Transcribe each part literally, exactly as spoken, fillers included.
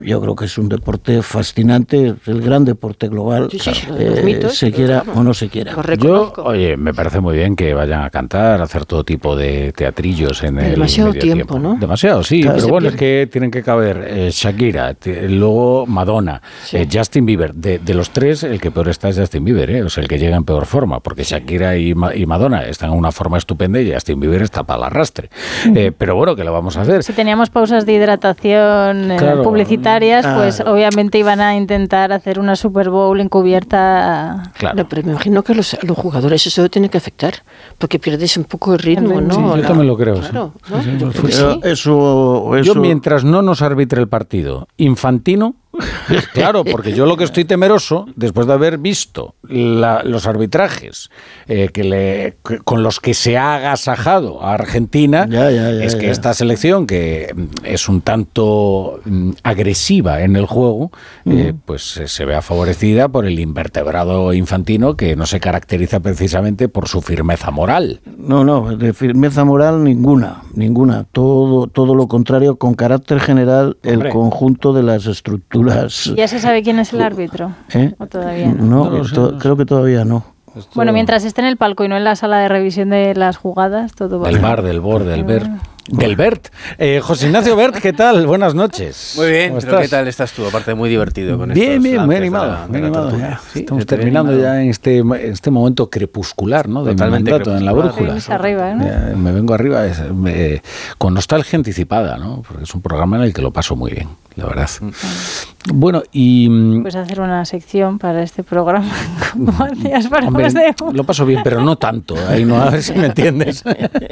Yo creo que es un deporte fascinante, el gran deporte global, sí, sí, eh, mitos, se quiera claro. o no se quiera. Yo, oye, me parece muy bien que vayan a cantar, a hacer todo tipo de teatrillos en el demasiado medio tiempo, tiempo, ¿no? Demasiado, sí, Claro, pero bueno, pierde. es que tienen que caber eh, Shakira, t- luego Madonna, Sí. eh, Justin Bieber. De, de los tres, el que peor está es Justin Bieber, ¿eh? O sea, el que llega en peor forma, porque Shakira y, Ma- y Madonna están en una forma estupenda y Justin Bieber está para el arrastre. Eh, pero bueno, ¿qué le vamos a hacer? Si teníamos pausas de hidratación eh, Claro. publicitarias, Ah. pues obviamente iban a intentar hacer una Super Bowl encubierta. Claro. No, pero me imagino que a los, a los jugadores eso tiene que afectar, porque pierdes un poco el ritmo, El ¿no? ritmo. Sí, yo La- también lo creo, sí. Claro, ¿no? Sí, sí, Yo el creo que Pero sí. eso, eso Yo mientras no nos arbitre el partido Infantino, claro, porque yo lo que estoy temeroso, después de haber visto la- los arbitrajes eh, que le, que- con los que se ha agasajado a Argentina, Ya, ya, ya, es que ya. esta selección, que mm, es un tanto mm, agresiva en el juego, eh, pues eh, se vea favorecida por el invertebrado Infantino, que no se caracteriza precisamente por su firmeza moral. No, no, de firmeza moral ninguna, ninguna. Todo, todo lo contrario, con carácter general, Hombre. el conjunto de las estructuras. ¿Ya se sabe quién es el árbitro? ¿Eh? ¿O todavía no? No, No lo sé, to- no sé. creo que todavía no. Esto- Bueno, mientras esté en el palco y no en la sala de revisión de las jugadas, todo va Del bien. bar, del bor, del Bert. Del Bert. Eh, José Ignacio Bert, ¿qué tal? Buenas noches. Muy bien, ¿Cómo pero ¿qué estás? tal estás tú? Aparte, muy divertido con Bien, estos bien, muy lances de animado, la- muy de la animado. tortuga. ya. Sí, Estamos te veo terminando animado. ya en este, en este momento crepuscular, ¿no? De mi Totalmente mandato en la crepuscular. brújula. Venís arriba, ¿no? Ya, me vengo arriba es, eh, con nostalgia anticipada, ¿no? Porque es un programa en el que lo paso muy bien, la verdad. Bueno, y... mm, Pues hacer una sección para este programa, como hacías para Hombre, más de uno. lo paso bien, pero no tanto. Ahí no, a ver si me entiendes.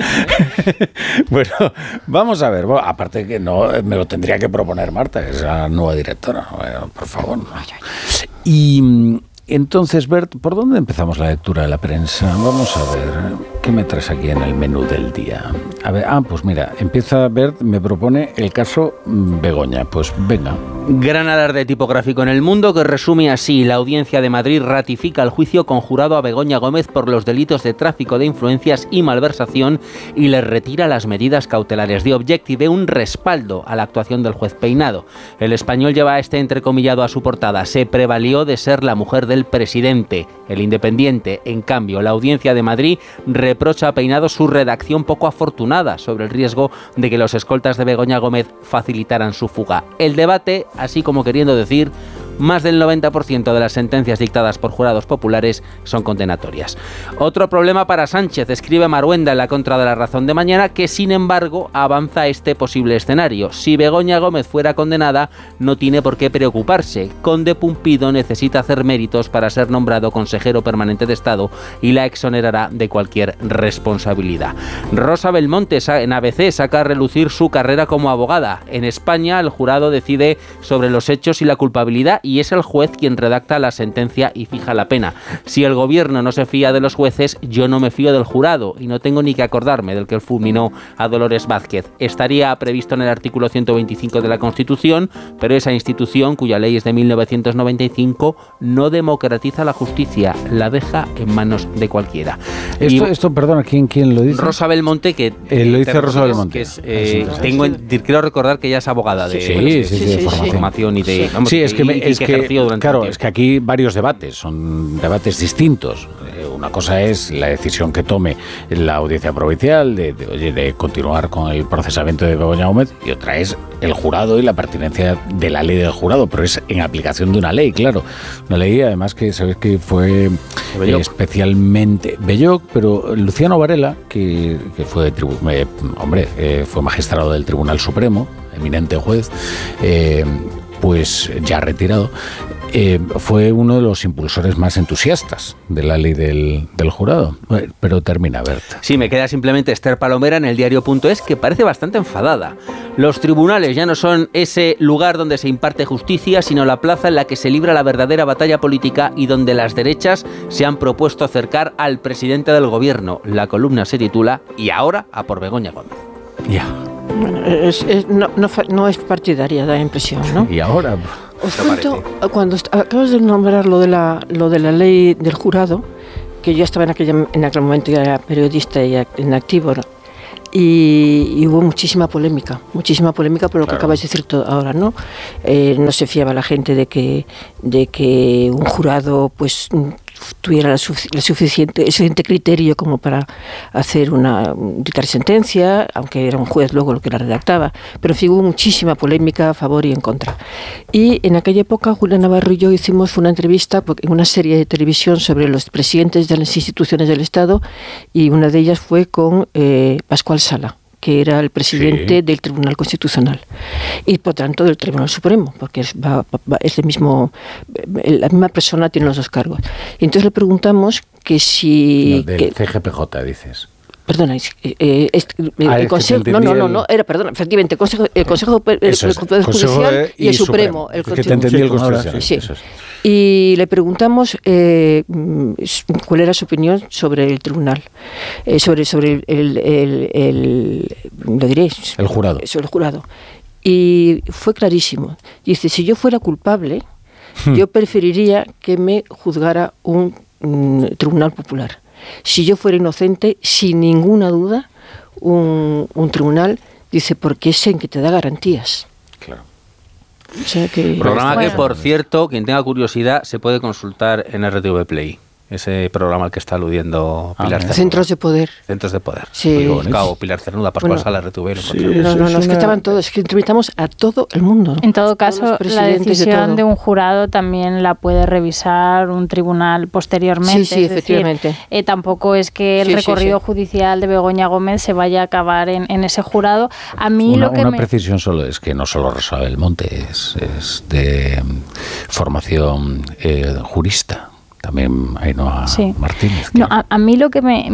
Bueno, vamos a ver. Bueno, aparte que no, me lo tendría que proponer Marta, que es la nueva directora. Bueno, por favor. Y mm, entonces, Bert, ¿por dónde empezamos la lectura de la prensa? Vamos a ver, ¿qué me traes aquí en el menú del día? A ver, ah, pues mira, empieza Bert, me propone el caso mm, Begoña. Pues venga. Gran alarde tipográfico en El Mundo que resume así: la Audiencia de Madrid ratifica el juicio conjurado a Begoña Gómez por los delitos de tráfico de influencias y malversación y le retira las medidas cautelares. The Objective, un respaldo a la actuación del juez Peinado. El Español lleva este entrecomillado a su portada: se prevalió de ser la mujer del presidente. El Independiente, en cambio, la Audiencia de Madrid reprocha a Peinado su redacción poco afortunada sobre el riesgo de que los escoltas de Begoña Gómez facilitaran su fuga. El debate, así como queriendo decir, más del noventa por ciento de las sentencias dictadas por jurados populares son condenatorias. Otro problema para Sánchez, escribe Maruenda en la Contra de la Razón de mañana, que sin embargo avanza este posible escenario. Si Begoña Gómez fuera condenada, no tiene por qué preocuparse. Conde Pumpido necesita hacer méritos para ser nombrado consejero permanente de Estado y la exonerará de cualquier responsabilidad. Rosa Belmonte en A B C saca a relucir su carrera como abogada. En España, el jurado decide sobre los hechos y la culpabilidad y es el juez quien redacta la sentencia y fija la pena. Si el gobierno no se fía de los jueces, yo no me fío del jurado y no tengo ni que acordarme del que fulminó a Dolores Vázquez. Estaría previsto en el artículo ciento veinticinco de la Constitución, pero esa institución, cuya ley es de mil novecientos noventa y cinco, no democratiza la justicia, la deja en manos de cualquiera. Esto, Y esto perdona, ¿quién, quién lo dice? Rosa Belmonte, que Eh, lo dice te Rosa recuerdo Belmonte. que es, eh, Ah, sí, tengo en- quiero recordar que ella es abogada de, Sí, de- sí, sí, de de formación. formación y de vamos, Sí, es que, me- y- y es que, ejerció durante claro, un es tiempo. que aquí varios debates, son debates distintos. Eh, Una cosa es la decisión que tome la audiencia provincial de, de, oye, de continuar con el procesamiento de Begoña Gómez y otra es el jurado y la pertinencia de la ley del jurado, pero es en aplicación de una ley, claro. Una ley además que sabes que fue eh, Belloc. especialmente Belloc, pero Luciano Varela, que, que fue, tribu- eh, hombre, eh, fue magistrado del Tribunal Supremo, eminente juez, eh, pues ya retirado, eh, fue uno de los impulsores más entusiastas de la ley del, del jurado. Bueno, pero termina, Berta. Sí, me queda simplemente Esther Palomera en el diario.es, que parece bastante enfadada. Los tribunales ya no son ese lugar donde se imparte justicia, sino la plaza en la que se libra la verdadera batalla política y donde las derechas se han propuesto acercar al presidente del gobierno. La columna se titula "Y ahora a por Begoña Gómez". Ya. Bueno, es- es- no, no fa- no es partidaria, da impresión, ¿no? Y ahora... Os ¿Qué cuento, cuando est- acabas de nombrar lo de la lo de la ley del jurado, que yo estaba en aquella en aquel momento, ya era periodista y act- en activo, ¿no? Y, y hubo muchísima polémica, muchísima polémica por lo claro. que acabas de decir todo ahora, ¿no? Eh, no se fiaba la gente de que, de que un jurado pues tuviera la, sufic- la suficiente, el suficiente criterio como para hacer una dictar sentencia, aunque era un juez luego el que la redactaba, pero sí hubo muchísima polémica a favor y en contra. Y en aquella época Julia Navarro y yo hicimos una entrevista en una serie de televisión sobre los presidentes de las instituciones del Estado, y una de ellas fue con eh, Pascual Sala, que era el presidente sí. del Tribunal Constitucional y por tanto del Tribunal Supremo, porque es, va, va, es el mismo, la misma persona tiene los dos cargos. Y entonces le preguntamos que si... No, del que, C G P J, dices. Perdona, eh, eh, el, ah, el Consejo, no, no, no, no, era, perdona, efectivamente, el Consejo, el Consejo, el, Eso es, el Poder Judicial y, y el Supremo. Supremo. El que te entendí el Constitucional. Sí. Eso es. Y le preguntamos eh, cuál era su opinión sobre el tribunal, eh, sobre, sobre el, el, el, el, lo diré, el jurado. Sobre el jurado. Y fue clarísimo. Dice, si yo fuera culpable, hmm. yo preferiría que me juzgara un, un tribunal popular. Si yo fuera inocente, sin ninguna duda, un, un tribunal, dice, porque es en que te da garantías. Claro. O sea que, programa bueno. que, por cierto, quien tenga curiosidad, se puede consultar en R T V Play. Ese programa al que está aludiendo Pilar ah, Cernuda. Centros de poder. Centros de poder. Sí. Buscado Pilar Cernuda, Pascual bueno, Sala, R T V. Sí, no, no, no, es que estaban todos, es que entrevistamos a todo el mundo. En todo caso, la decisión de, de un jurado también la puede revisar un tribunal posteriormente. Sí, sí, es efectivamente. Decir, eh, tampoco es que el sí, recorrido sí, sí. judicial de Begoña Gómez se vaya a acabar en, en ese jurado. A mí una, lo que una me... precisión solo es que no solo Rosa Belmonte es, es de formación eh, jurista. También Ainhoa sí. Martínez. No, a, a mí lo que me,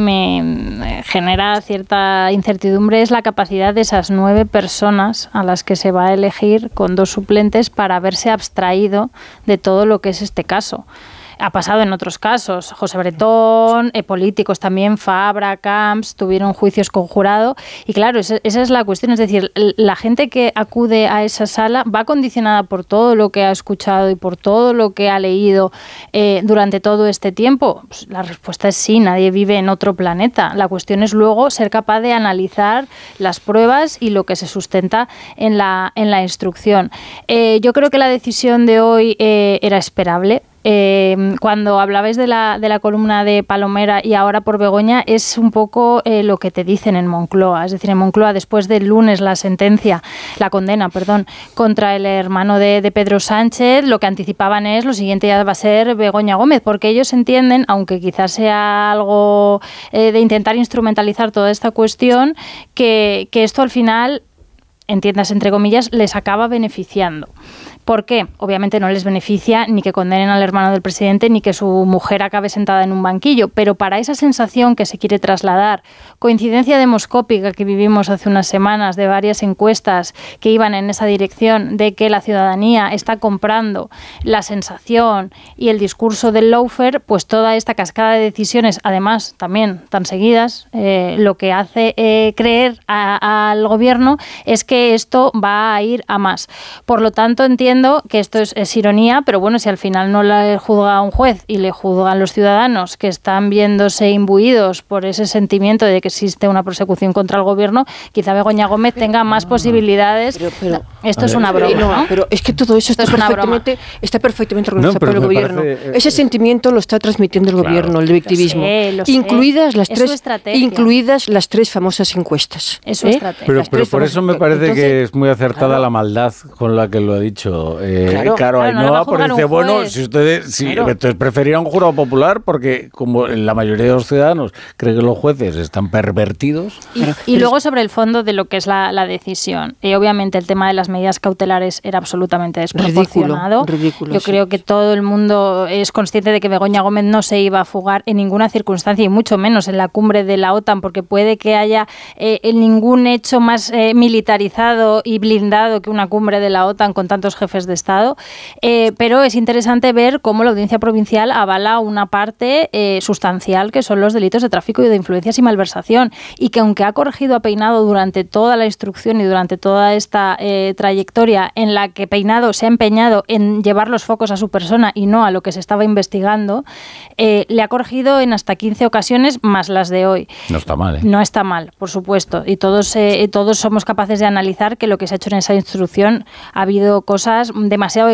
me genera cierta incertidumbre es la capacidad de esas nueve personas a las que se va a elegir con dos suplentes para haberse abstraído de todo lo que es este caso. Ha pasado en otros casos. José Bretón, eh, políticos también, Fabra, Camps, tuvieron juicios con jurado. Y claro, esa, esa es la cuestión. Es decir, la gente que acude a esa sala va condicionada por todo lo que ha escuchado y por todo lo que ha leído eh, durante todo este tiempo. Pues la respuesta es sí, nadie vive en otro planeta. La cuestión es luego ser capaz de analizar las pruebas y lo que se sustenta en la, en la instrucción. Eh, yo creo que la decisión de hoy eh, era esperable. Eh, cuando hablabais de la, de la columna de Palomera y ahora por Begoña, es un poco eh, lo que te dicen en Moncloa. Es decir, en Moncloa, después del lunes, la sentencia, la condena, perdón, contra el hermano de, de Pedro Sánchez, lo que anticipaban es lo siguiente ya va a ser Begoña Gómez, porque ellos entienden, aunque quizás sea algo eh, de intentar instrumentalizar toda esta cuestión, que, que esto al final, entiendas entre comillas, les acaba beneficiando. ¿Por qué? Obviamente no les beneficia ni que condenen al hermano del presidente ni que su mujer acabe sentada en un banquillo, pero para esa sensación que se quiere trasladar, coincidencia demoscópica que vivimos hace unas semanas de varias encuestas que iban en esa dirección de que la ciudadanía está comprando la sensación y el discurso del lawfare, pues toda esta cascada de decisiones, además también tan seguidas, eh, lo que hace eh, creer a, al gobierno es que esto va a ir a más. Por lo tanto, entiendo que esto es, es ironía, pero bueno, si al final no le juzga un juez y le juzgan los ciudadanos que están viéndose imbuidos por ese sentimiento de que existe una persecución contra el gobierno, quizá Begoña Gómez tenga más posibilidades. Pero, pero, esto es ver, una broma, ¿no? ¿no? Pero es que todo eso está, es perfectamente, está perfectamente organizado no, por el gobierno. Parece, ese sentimiento lo está transmitiendo el claro, gobierno, el de victimismo. Lo sé, lo incluidas sé. Las tres, incluidas las tres famosas encuestas. Es su ¿eh? estrategia. Pero, pero por eso me parece Entonces, que es muy acertada claro. la maldad con la que lo ha dicho. Eh, claro, claro, claro no va por dice, bueno, si ustedes si, claro. entonces preferían un jurado popular porque como la mayoría de los ciudadanos creen que los jueces están pervertidos. Y, y luego sobre el fondo de lo que es la, la decisión. Y obviamente el tema de las medidas cautelares era absolutamente desproporcionado. Ridículo, ridículo, Yo sí. creo que todo el mundo es consciente de que Begoña Gómez no se iba a fugar en ninguna circunstancia y mucho menos en la cumbre de la OTAN, porque puede que haya eh, ningún hecho más eh, militarizado y blindado que una cumbre de la OTAN con tantos jefes jefes de Estado, eh, pero es interesante ver cómo la Audiencia Provincial avala una parte eh, sustancial que son los delitos de tráfico y de influencias y malversación, y que aunque ha corregido a Peinado durante toda la instrucción y durante toda esta eh, trayectoria en la que Peinado se ha empeñado en llevar los focos a su persona y no a lo que se estaba investigando, eh, le ha corregido en hasta quince ocasiones más las de hoy. No está mal, ¿eh? No está mal, por supuesto, y todos, eh, todos somos capaces de analizar que lo que se ha hecho en esa instrucción ha habido cosas demasiado